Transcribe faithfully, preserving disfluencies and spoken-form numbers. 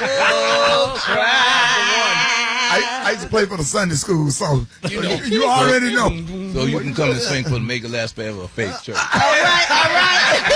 Oh, cry. I, I used to play for the Sunday school, so You know. you already know. So you can come and sing for the Make It Last Forever Faith Church. All right, all right.